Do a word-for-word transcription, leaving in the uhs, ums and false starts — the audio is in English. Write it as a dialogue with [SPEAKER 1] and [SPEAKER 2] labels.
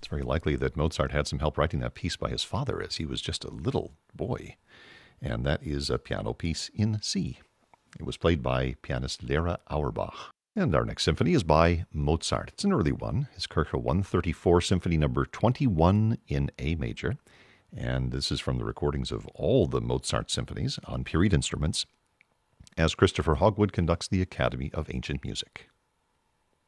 [SPEAKER 1] It's very likely that Mozart had some help writing that piece by his father as he was just a little boy. And that is a piano piece in C. It was played by pianist Lera Auerbach. And our next symphony is by Mozart. It's an early one, his Kirche one thirty-four Symphony number twenty-one in A major. And this is from the recordings of all the Mozart symphonies on period instruments, as Christopher Hogwood conducts the Academy of Ancient Music.